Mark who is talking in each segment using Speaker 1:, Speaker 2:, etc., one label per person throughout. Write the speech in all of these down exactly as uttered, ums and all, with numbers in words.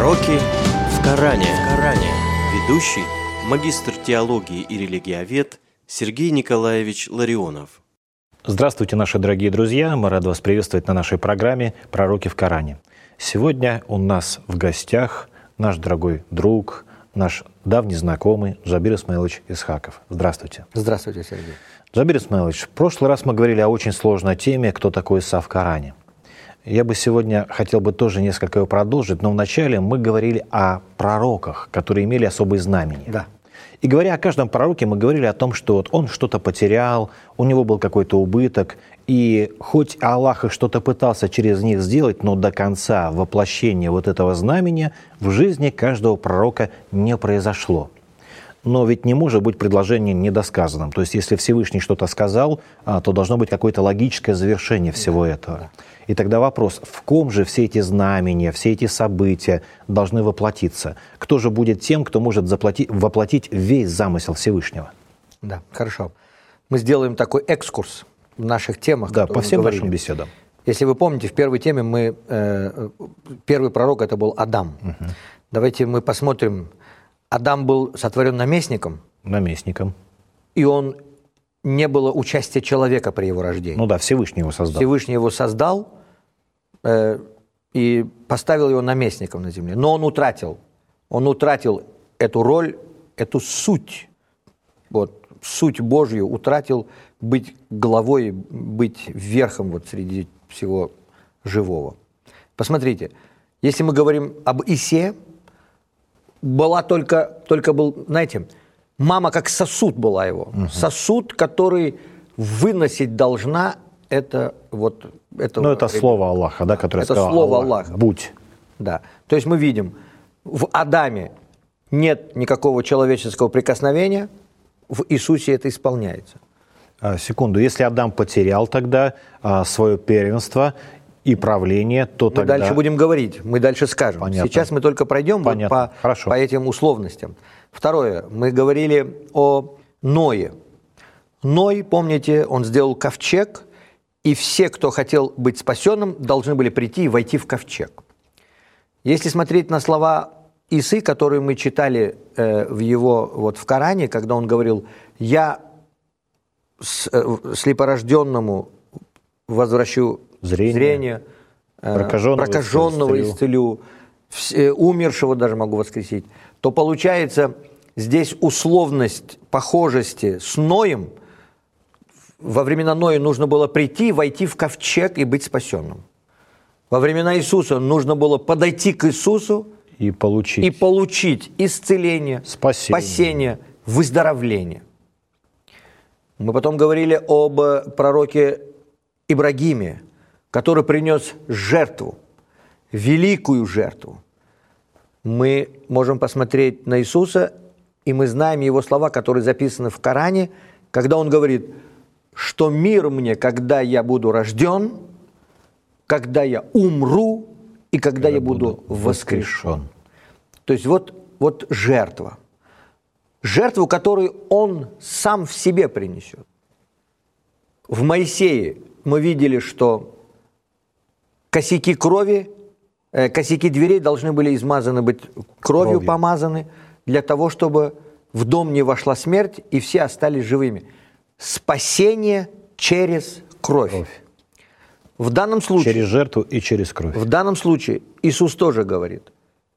Speaker 1: Пророки в Коране. В Коране. Ведущий, магистр теологии и религиовед Сергей Николаевич Ларионов.
Speaker 2: Здравствуйте, наши дорогие друзья! Мы рады вас приветствовать на нашей программе «Пророки в Коране». Сегодня у нас в гостях наш дорогой друг, наш давний знакомый Джабир Исмаилович Исхаков. Здравствуйте.
Speaker 3: Здравствуйте, Сергей.
Speaker 2: Джабир Исмаилович, в прошлый раз мы говорили о очень сложной теме, кто такой Иса в Коране. Я бы сегодня хотел бы тоже несколько его продолжить, но вначале мы говорили о пророках, которые имели особые знамения.
Speaker 3: Да.
Speaker 2: И говоря о каждом пророке, мы говорили о том, что вот он что-то потерял, у него был какой-то убыток, и хоть Аллах и что-то пытался через них сделать, но до конца воплощения вот этого знамения в жизни каждого пророка не произошло. Но ведь не может быть предложение недосказанным. То есть, если Всевышний что-то сказал, то должно быть какое-то логическое завершение всего этого. И тогда вопрос, в ком же все эти знамения, все эти события должны воплотиться? Кто же будет тем, кто может заплатить, воплотить весь замысел Всевышнего?
Speaker 3: Да, хорошо. Мы сделаем такой экскурс в наших темах.
Speaker 2: Да, по всем
Speaker 3: говорили.
Speaker 2: нашим беседам.
Speaker 3: Если вы помните, в первой теме мы, э, первый пророк это был Адам. Угу. Давайте мы посмотрим. Адам был сотворен наместником.
Speaker 2: Наместником.
Speaker 3: И он не было участия человека при его рождении.
Speaker 2: Ну да, Всевышний его создал.
Speaker 3: Всевышний его создал э, и поставил его наместником на земле. Но он утратил. Он утратил эту роль, эту суть. Вот, суть Божью утратил быть главой, быть верхом вот среди всего живого. Посмотрите, если мы говорим об Исе, была только, только был, знаете, мама как сосуд была его. Угу. Сосуд, который выносить должна это вот... Это,
Speaker 2: ну, это слово Аллаха, да, которое
Speaker 3: это
Speaker 2: сказал
Speaker 3: слово
Speaker 2: Аллах,
Speaker 3: Аллаха.
Speaker 2: Будь.
Speaker 3: Да. То есть мы видим, в Адаме нет никакого человеческого прикосновения, в Иисусе это исполняется.
Speaker 2: А, секунду, если Адам потерял тогда а, свое первенство и правление, то
Speaker 3: мы
Speaker 2: тогда...
Speaker 3: Мы дальше будем говорить, мы дальше скажем.
Speaker 2: Понятно.
Speaker 3: Сейчас мы только пройдем вот по, по этим условностям. Второе, мы говорили о Ное. Ной, помните, он сделал ковчег, и все, кто хотел быть спасенным, должны были прийти и войти в ковчег. Если смотреть на слова Исы, которые мы читали э, в его, вот в Коране, когда он говорил, я с, э, слепорожденному возвращу зрение, зрение э, прокаженного, прокаженного исцелю, исцелю, умершего даже могу воскресить, то получается здесь условность похожести с Ноем. Во времена Ноя нужно было прийти, войти в ковчег и быть спасенным. Во времена Иисуса нужно было подойти к Иисусу
Speaker 2: и получить,
Speaker 3: и получить исцеление,
Speaker 2: спасение.
Speaker 3: спасение, выздоровление. Мы потом говорили об пророке Ибрагиме, который принес жертву, великую жертву. Мы можем посмотреть на Иисуса, и мы знаем его слова, которые записаны в Коране, когда он говорит, что мир мне, когда я буду рожден, когда я умру и когда, когда я буду воскрешен. воскрешен. То есть вот, вот жертва. Жертву, которую он сам в себе принесет. В Моисее мы видели, что косяки крови, э, косяки дверей должны были измазаны быть кровью, кровью помазаны, для того, чтобы в дом не вошла смерть, и все остались живыми. Спасение через кровь. кровь. В данном случае...
Speaker 2: Через жертву и через кровь.
Speaker 3: В данном случае Иисус тоже говорит,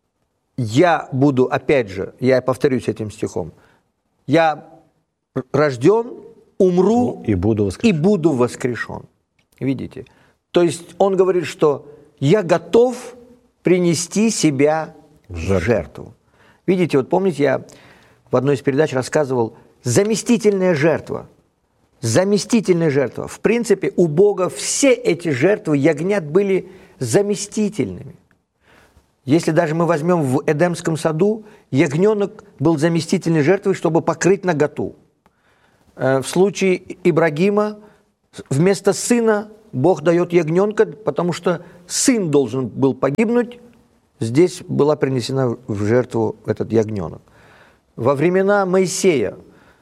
Speaker 3: я буду, опять же, я повторюсь этим стихом, я рожден, умру
Speaker 2: и буду воскрешен.
Speaker 3: И буду воскрешен. Видите? То есть он говорит, что я готов принести себя в жертву. в жертву. Видите, вот помните, я в одной из передач рассказывал, заместительная жертва. Заместительная жертва. В принципе, у Бога все эти жертвы ягнят были заместительными. Если даже мы возьмем в Эдемском саду, ягненок был заместительной жертвой, чтобы покрыть наготу. В случае Ибрагима вместо сына Бог дает ягненка, потому что сын должен был погибнуть, здесь была принесена в жертву этот ягненок. Во времена Моисея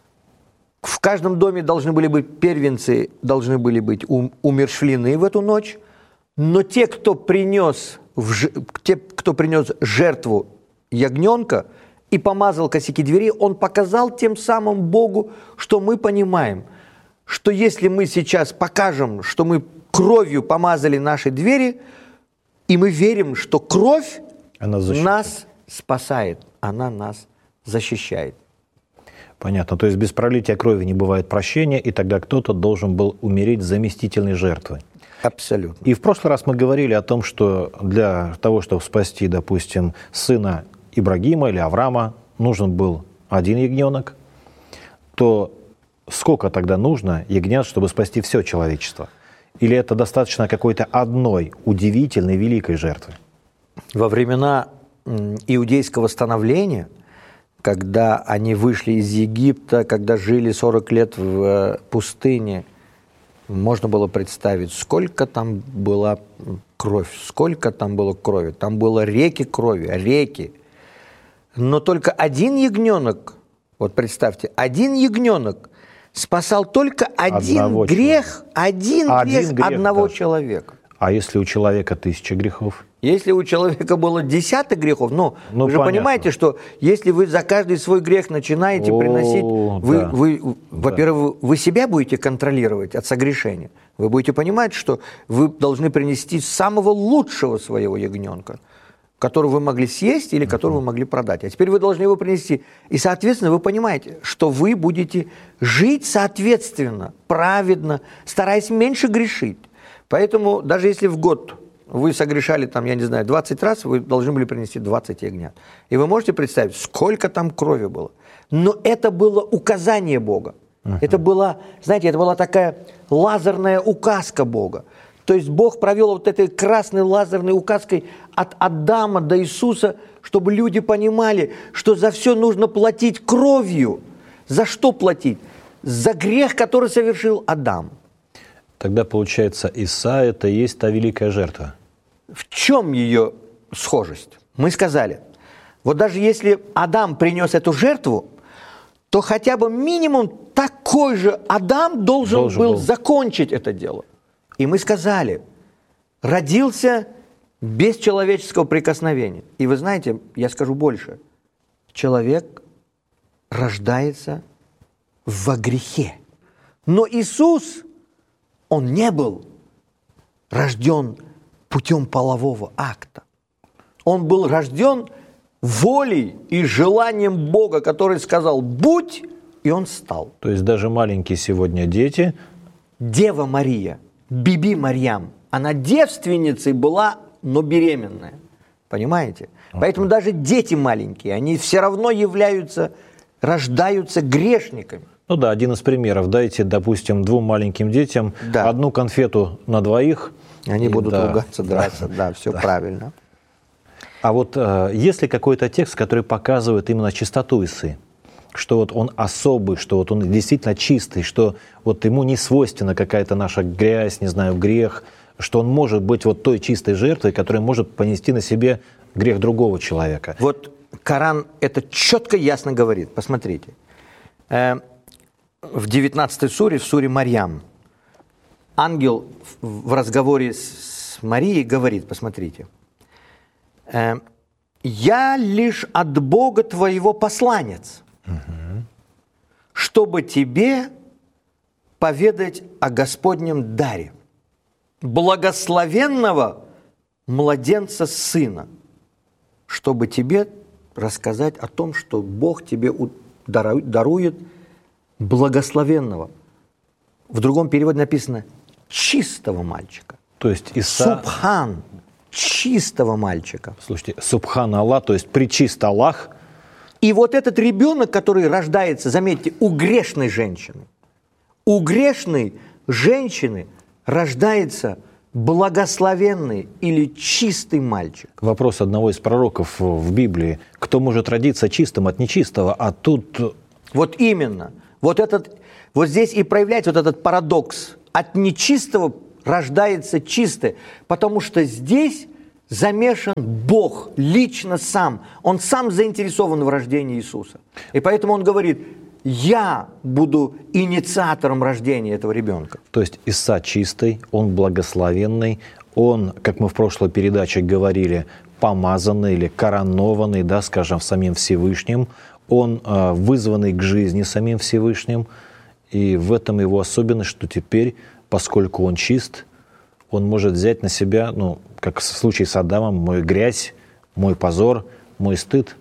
Speaker 3: в каждом доме должны были быть первенцы, должны были быть умерщвлены в эту ночь, но те, кто принес в ж... те, кто принес жертву ягненка и помазал косяки двери, он показал тем самым Богу, что мы понимаем, что если мы сейчас покажем, что мы кровью помазали наши двери, и мы верим, что кровь
Speaker 2: Она
Speaker 3: нас спасает, она нас защищает.
Speaker 2: Понятно. То есть без пролития крови не бывает прощения, и тогда кто-то должен был умереть заместительной жертвой.
Speaker 3: Абсолютно.
Speaker 2: И в прошлый раз мы говорили о том, что для того, чтобы спасти, допустим, сына Ибрагима или Авраама, нужен был один ягненок, то сколько тогда нужно ягнят, чтобы спасти все человечество? Или это достаточно какой-то одной удивительной, великой жертвы?
Speaker 3: Во времена иудейского становления, когда они вышли из Египта, когда жили сорок лет в пустыне, можно было представить, сколько там была кровь, сколько там было крови. Там было реки крови, реки. Но только один ягненок, вот представьте, один ягненок спасал только один
Speaker 2: Одного
Speaker 3: грех,
Speaker 2: человека.
Speaker 3: один,
Speaker 2: Один
Speaker 3: грех,
Speaker 2: грех
Speaker 3: одного
Speaker 2: даже.
Speaker 3: человека.
Speaker 2: А если у человека тысяча грехов?
Speaker 3: Если у человека было десяток грехов, ну,
Speaker 2: Ну,
Speaker 3: вы же
Speaker 2: понятно.
Speaker 3: понимаете, что если вы за каждый свой грех начинаете
Speaker 2: О,
Speaker 3: приносить, вы,
Speaker 2: да.
Speaker 3: вы, во-первых, вы себя будете контролировать от согрешения. Вы будете понимать, что вы должны принести самого лучшего своего ягненка, которого вы могли съесть или которого вы могли продать. А теперь вы должны его принести. И, соответственно, вы понимаете, что вы будете жить соответственно, праведно, стараясь меньше грешить. Поэтому даже если в год вы согрешали, там, я не знаю, двадцать раз, вы должны были принести двадцать ягнят. И вы можете представить, сколько там крови было. Но это было указание Бога. Uh-huh. Это была, знаете, это была такая лазерная указка Бога. То есть Бог провел вот этой красной лазерной указкой от Адама до Иисуса, чтобы люди понимали, что за все нужно платить кровью. За что платить? За грех, который совершил Адам.
Speaker 2: Тогда, получается, Иса – это и есть та великая жертва.
Speaker 3: В чем ее схожесть? Мы сказали, вот даже если Адам принес эту жертву, то хотя бы минимум такой же Адам должен,
Speaker 2: Должен
Speaker 3: был
Speaker 2: был.
Speaker 3: закончить это дело. И мы сказали, родился без человеческого прикосновения. И вы знаете, я скажу больше, человек рождается во грехе. Но Иисус, Он не был рожден путем полового акта. Он был рожден волей и желанием Бога, который сказал «будь», и Он стал.
Speaker 2: То есть даже маленькие сегодня дети...
Speaker 3: Дева Мария, Биби Марьям, она девственницей была, но беременная. Понимаете? Okay. Поэтому даже дети маленькие, они все равно являются, рождаются грешниками.
Speaker 2: Ну да, один из примеров. Дайте, допустим, двум маленьким детям
Speaker 3: Да.
Speaker 2: одну конфету на двоих.
Speaker 3: Они
Speaker 2: и
Speaker 3: будут
Speaker 2: да,
Speaker 3: ругаться, драться, да, да все да. правильно.
Speaker 2: А вот э, есть ли какой-то текст, который показывает именно чистоту Исы? Что вот он особый, что вот он действительно чистый, что вот ему не свойственна какая-то наша грязь, не знаю, грех, что он может быть вот той чистой жертвой, которая может понести на себе грех другого человека.
Speaker 3: Вот Коран это четко, ясно говорит. Посмотрите. Э, в девятнадцатой суре, в суре Марьям, ангел в разговоре с Марией говорит, посмотрите, э, «Я лишь от Бога твоего посланец, угу. чтобы тебе поведать о Господнем даре, благословенного младенца сына, чтобы тебе рассказать о том, что Бог тебе дарует благословенного». В другом переводе написано «чистого мальчика».
Speaker 2: То есть Иса...
Speaker 3: Субхан, чистого мальчика.
Speaker 2: Слушайте, Субхан Аллах, то есть пречист Аллах.
Speaker 3: И вот этот ребенок, который рождается, заметьте, у грешной женщины, у грешной женщины рождается благословенный или чистый мальчик.
Speaker 2: Вопрос одного из пророков в Библии. Кто может родиться чистым от нечистого? А тут...
Speaker 3: Вот именно. Вот, этот, вот здесь и проявляется вот этот парадокс. От нечистого рождается чистое, потому что здесь замешан Бог лично сам. Он сам заинтересован в рождении Иисуса. И поэтому он говорит, я буду инициатором рождения этого ребенка.
Speaker 2: То есть Иса чистый, он благословенный, он, как мы в прошлой передаче говорили, помазанный или коронованный, да, скажем, самим Всевышним, он э, вызванный к жизни самим Всевышним, и в этом его особенность, что теперь, поскольку он чист, он может взять на себя, ну, как в случае с Адамом, мою грязь, мой позор, мой стыд.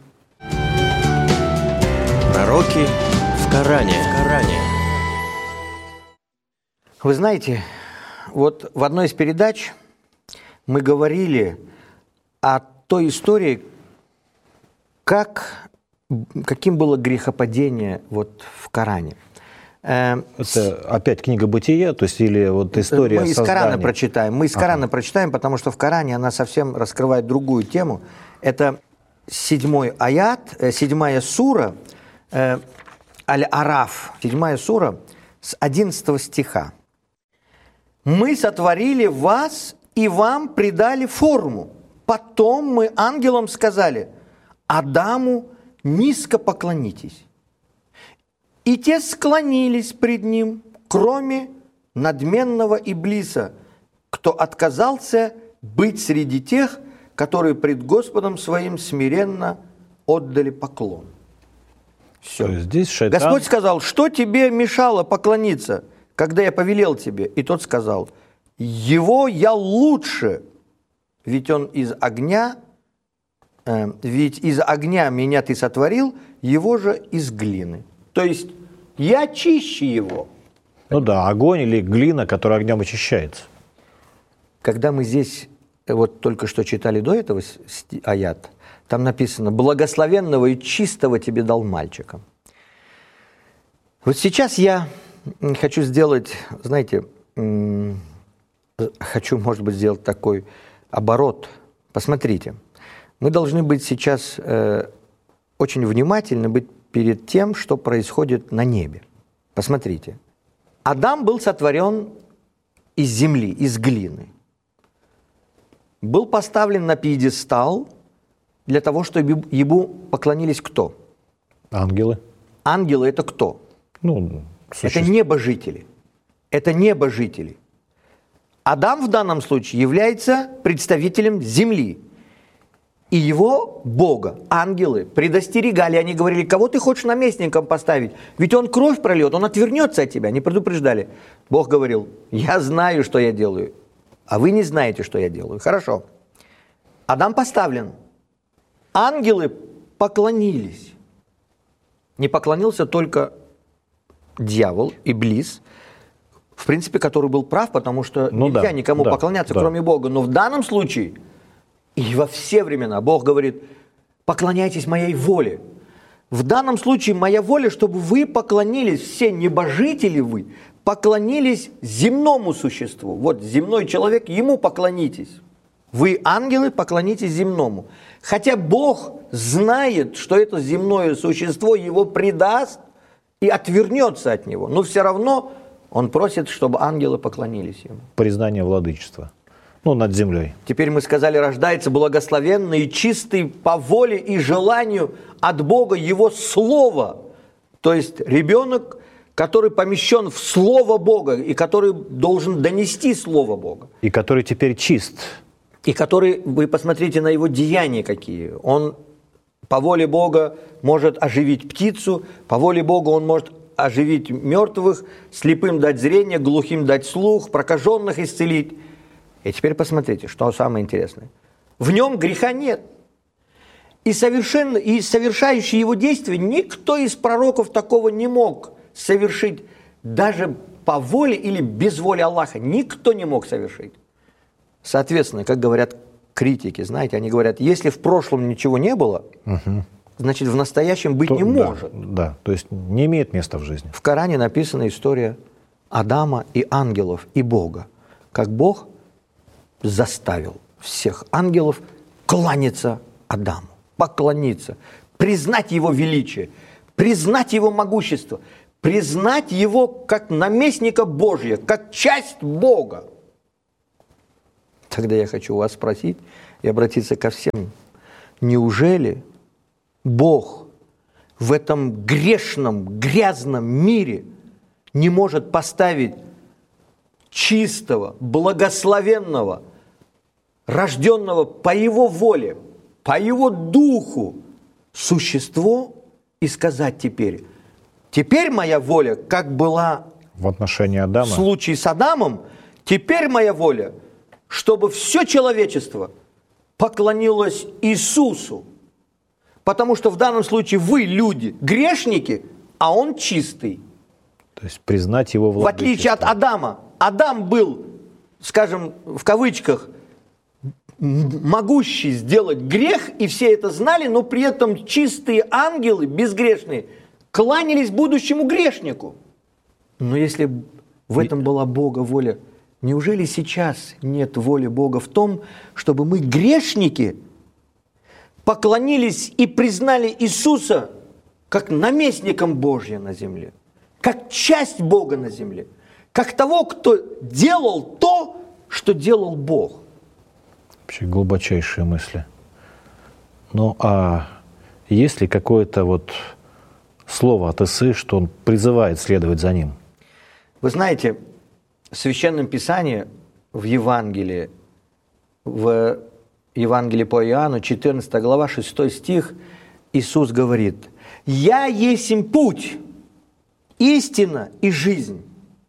Speaker 1: Пророки в Коране. В Коране.
Speaker 3: Вы знаете, вот в одной из передач мы говорили о той истории, как, каким было грехопадение вот в Коране.
Speaker 2: Это опять книга Бытия, то есть или вот история
Speaker 3: Мы из
Speaker 2: создания?
Speaker 3: Корана прочитаем. Мы из
Speaker 2: Ага.
Speaker 3: Корана прочитаем, потому что в Коране она совсем раскрывает другую тему. Это седьмой аят, э, седьмая сура, э, Аль-Араф, седьмая сура с одиннадцатого стиха. «Мы сотворили вас и вам придали форму. Потом мы ангелам сказали: Адаму низко поклонитесь. И те склонились пред ним, кроме надменного Иблиса, кто отказался быть среди тех, которые пред Господом своим смиренно отдали поклон». Все.
Speaker 2: То есть здесь шайтан...
Speaker 3: Господь сказал: что тебе мешало поклониться, когда я повелел тебе? И тот сказал: его я лучше, ведь он из огня, э, ведь из огня меня ты сотворил, его же из глины. То есть я чище его.
Speaker 2: Ну да, огонь или глина, которая огнем очищается.
Speaker 3: Когда мы здесь вот только что читали до этого аят, там написано: благословенного и чистого тебе дал мальчика. Вот сейчас я хочу сделать, знаете, хочу, может быть, сделать такой оборот. Посмотрите, мы должны быть сейчас э, очень внимательны, быть перед тем, что происходит на небе. Посмотрите. Адам был сотворен из земли, из глины. Был поставлен на пьедестал для того, чтобы ему поклонились кто?
Speaker 2: Ангелы.
Speaker 3: Ангелы – это кто?
Speaker 2: Ну,
Speaker 3: Это небожители. Это небожители. Адам в данном случае является представителем земли. И его, Бога, ангелы предостерегали. Они говорили: кого ты хочешь наместником поставить? Ведь он кровь прольет, он отвернется от тебя. Они предупреждали. Бог говорил: я знаю, что я делаю, а вы не знаете, что я делаю. Хорошо. Адам поставлен. Ангелы поклонились. Не поклонился только дьявол, Иблис, в принципе, который был прав, потому что
Speaker 2: ну
Speaker 3: нельзя
Speaker 2: да,
Speaker 3: никому
Speaker 2: да,
Speaker 3: поклоняться,
Speaker 2: да.
Speaker 3: кроме Бога. Но в данном случае и во все времена Бог говорит: поклоняйтесь моей воле. В данном случае моя воля, чтобы вы поклонились, все небожители вы, поклонились земному существу. Вот земной человек, ему поклонитесь. Вы, ангелы, поклонитесь земному. Хотя Бог знает, что это земное существо его предаст и отвернется от него. Но все равно он просит, чтобы ангелы поклонились ему.
Speaker 2: Признание владычества. Ну, над землей.
Speaker 3: Теперь мы сказали: рождается благословенный и чистый по воле и желанию от Бога его Слово. То есть ребенок, который помещен в Слово Бога и который должен донести Слово Бога.
Speaker 2: И который теперь чист.
Speaker 3: И который, вы посмотрите на его деяния какие. Он по воле Бога может оживить птицу, по воле Бога он может оживить мертвых, слепым дать зрение, глухим дать слух, прокаженных исцелить. И теперь посмотрите, что самое интересное. В нем греха нет. И, совершенно, и совершающий его действия никто из пророков такого не мог совершить. Даже по воле или без воли Аллаха никто не мог совершить. Соответственно, как говорят критики, знаете, они говорят: если в прошлом ничего не было, угу. значит в настоящем быть
Speaker 2: То,
Speaker 3: не
Speaker 2: да,
Speaker 3: может.
Speaker 2: Да, то есть не имеет места в жизни.
Speaker 3: В Коране написана история Адама и ангелов, и Бога. Как Бог заставил всех ангелов кланяться Адаму, поклониться, признать его величие, признать его могущество, признать его как наместника Божия, как часть Бога. Тогда я хочу вас спросить и обратиться ко всем. Неужели Бог в этом грешном, грязном мире не может поставить чистого, благословенного, рожденного по его воле, по его духу существо и сказать теперь, теперь моя воля, как была
Speaker 2: В отношении Адама.
Speaker 3: в случае с Адамом, теперь моя воля, чтобы все человечество поклонилось Иисусу. Потому что в данном случае вы, люди, грешники, а он чистый.
Speaker 2: То есть признать его
Speaker 3: В
Speaker 2: владычество.
Speaker 3: отличие от Адама. Адам был, скажем, в кавычках, могущий сделать грех, и все это знали, но при этом чистые ангелы, безгрешные, кланялись будущему грешнику. Но если в этом была Бога воля, неужели сейчас нет воли Бога в том, чтобы мы, грешники, поклонились и признали Иисуса как наместником Божьим на земле, как часть Бога на земле, как того, кто делал то, что делал Бог?
Speaker 2: Вообще глубочайшие мысли. Ну, а есть ли какое-то вот слово от Исы, что он призывает следовать за ним?
Speaker 3: Вы знаете, в Священном Писании, в Евангелии, в Евангелии по Иоанну, четырнадцатая глава, шестой стих, Иисус говорит: «Я есмь путь, истина и жизнь».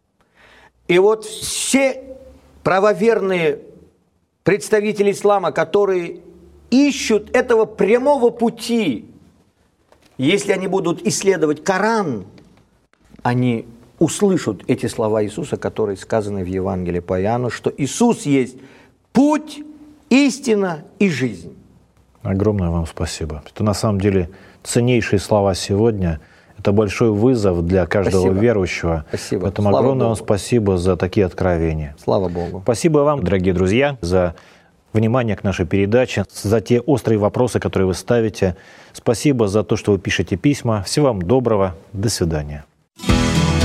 Speaker 3: И вот все правоверные представители ислама, которые ищут этого прямого пути, если они будут исследовать Коран, они услышат эти слова Иисуса, которые сказаны в Евангелии по Иоанну, что Иисус есть путь, истина и жизнь.
Speaker 2: Огромное вам спасибо. Это на самом деле ценнейшие слова сегодня. Это большой вызов для каждого
Speaker 3: Спасибо.
Speaker 2: верующего.
Speaker 3: Спасибо.
Speaker 2: Поэтому
Speaker 3: Слава
Speaker 2: огромное вам
Speaker 3: Богу.
Speaker 2: спасибо за такие откровения.
Speaker 3: Слава Богу.
Speaker 2: Спасибо вам, дорогие друзья, за внимание к нашей передаче, за те острые вопросы, которые вы ставите. Спасибо за то, что вы пишете письма. Всего вам доброго. До свидания.